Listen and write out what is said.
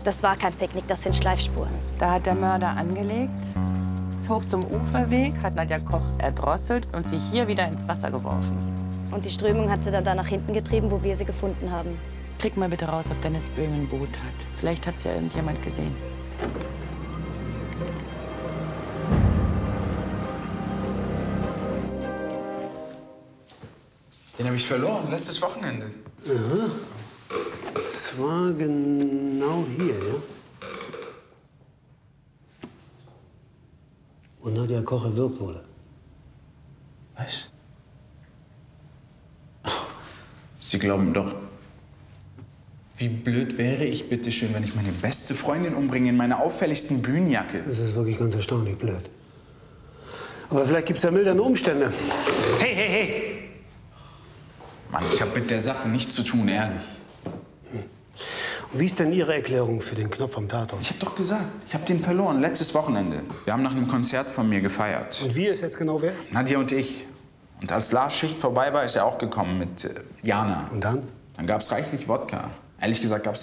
Das war kein Picknick, das sind Schleifspuren. Da hat der Mörder angelegt, ist hoch zum Uferweg, hat Nadja Koch erdrosselt und sie hier wieder ins Wasser geworfen. Und die Strömung hat sie dann da nach hinten getrieben, wo wir sie gefunden haben. Krieg mal bitte raus, ob Dennis Böhm ein Boot hat. Vielleicht hat's ja irgendjemand gesehen. Den habe ich verloren, letztes Wochenende. Aha. Und zwar genau hier, ja? Wo Nadja Koch erwürgt wurde. Was? Sie glauben doch... Wie blöd wäre ich, bitteschön, wenn ich meine beste Freundin umbringe in meiner auffälligsten Bühnenjacke? Das ist wirklich ganz erstaunlich blöd. Aber vielleicht gibt's ja mildernde Umstände. Hey, hey, hey! Mann, ich habe mit der Sache nichts zu tun, ehrlich. Und wie ist denn Ihre Erklärung für den Knopf am Tatort? Ich habe doch gesagt, ich habe den verloren, letztes Wochenende. Wir haben nach einem Konzert von mir gefeiert. Und wie ist jetzt genau wer? Nadja und ich. Und als Lars Schicht vorbei war, ist er auch gekommen mit Jana. Und dann? Dann gab's reichlich Wodka. Ehrlich gesagt gab's